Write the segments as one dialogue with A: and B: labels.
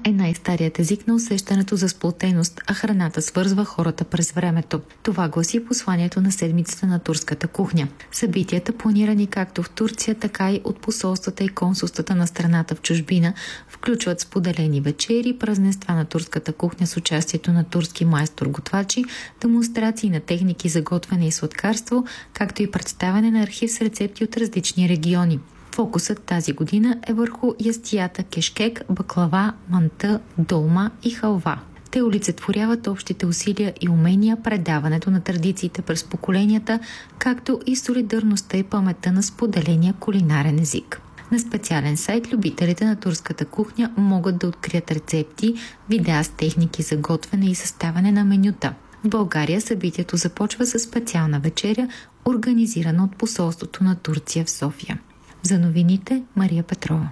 A: е най-старият език на усещането за сплотеност, а храната свързва хората през времето. Това гласи посланието на седмицата на турската кухня. Събитията, планирани както в Турция, така и от посолствата и консулствата на страната в чужбина, включват споделени вечери, празненства на турската кухня с участието на турски майстор-готвачи, демонстрации на техники за готвене и сладкарство, както и представяне на архив с рецепти от различни региони. Фокусът тази година е върху ястията кешкек, баклава, манта, долма и халва. Те олицетворяват общите усилия и умения, предаването на традициите през поколенията, както и солидарността и паметта на споделения кулинарен език. На специален сайт любителите на турската кухня могат да открият рецепти, видеа с техники за готвене и съставяне на менюта. В България събитието започва със специална вечеря, организирана от посолството на Турция в София. За новините Мария Петрова.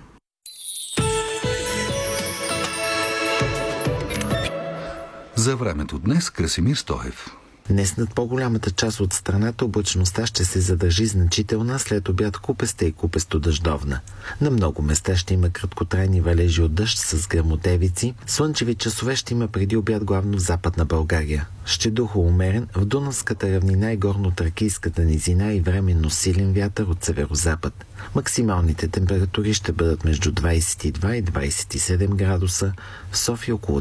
B: За времето днес Красимир Стоев.
C: Днес над по-голямата част от страната облачността ще се задържи значителна, след обяд купеста и купесто-дъждовна. На много места ще има краткотрайни валежи от дъжд с гръмотевици. Слънчеви часове ще има преди обяд главно в Западна България. Ще духа умерен в Дунавската равнина и горно-тракийската низина и временно силен вятър от северозапад. Максималните температури ще бъдат между 22 и 27 градуса, в София около